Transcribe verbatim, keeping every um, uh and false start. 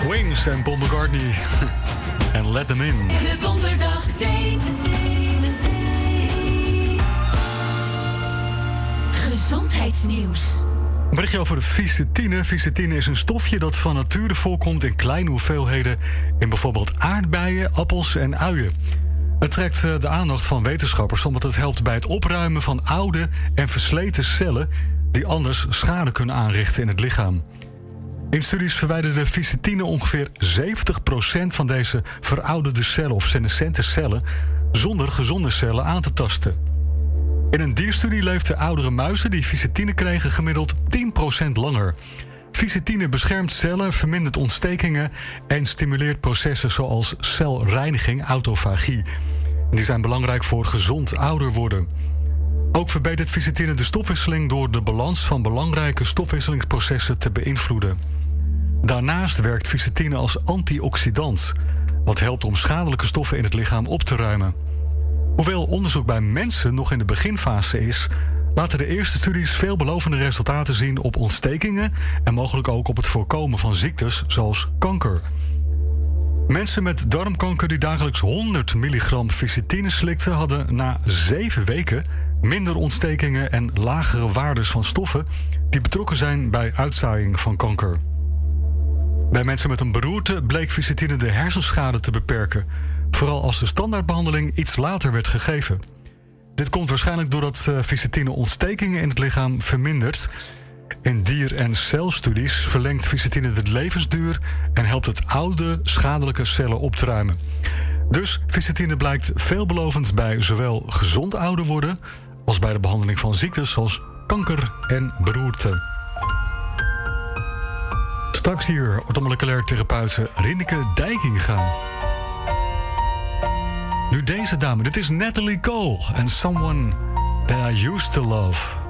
Wings en Paul McCartney. En Let Them In. De donderdag date. Gezondheidsnieuws. Een berichtje over de ficetine. Ficetine is een stofje dat van nature voorkomt in kleine hoeveelheden in bijvoorbeeld aardbeien, appels en uien. Het trekt de aandacht van wetenschappers omdat het helpt bij het opruimen van oude en versleten cellen die anders schade kunnen aanrichten in het lichaam. In studies verwijderde ficetine ongeveer zeventig procent van deze verouderde cellen of senescente cellen zonder gezonde cellen aan te tasten. In een dierstudie leefden oudere muizen die ficetine kregen gemiddeld tien procent langer. Ficetine beschermt cellen, vermindert ontstekingen en stimuleert processen zoals celreiniging, autofagie. Die zijn belangrijk voor gezond ouder worden. Ook verbetert ficetine de stofwisseling door de balans van belangrijke stofwisselingsprocessen te beïnvloeden. Daarnaast werkt ficetine als antioxidant, wat helpt om schadelijke stoffen in het lichaam op te ruimen. Hoewel onderzoek bij mensen nog in de beginfase is, laten de eerste studies veelbelovende resultaten zien op ontstekingen en mogelijk ook op het voorkomen van ziektes zoals kanker. Mensen met darmkanker die dagelijks honderd milligram ficetine slikten, hadden na zeven weken minder ontstekingen en lagere waardes van stoffen die betrokken zijn bij uitzaaiing van kanker. Bij mensen met een beroerte bleek ficetine de hersenschade te beperken, vooral als de standaardbehandeling iets later werd gegeven. Dit komt waarschijnlijk doordat ficetine ontstekingen in het lichaam vermindert. In dier- en celstudies verlengt ficetine de levensduur en helpt het oude, schadelijke cellen op te ruimen. Dus ficetine blijkt veelbelovend bij zowel gezond ouder worden als bij de behandeling van ziektes zoals kanker en beroerte. Straks hier orthomoleculair therapeute Rinneke Dijkinga. Nu deze dame, dit is Natalie Cole en Someone That I Used to Love.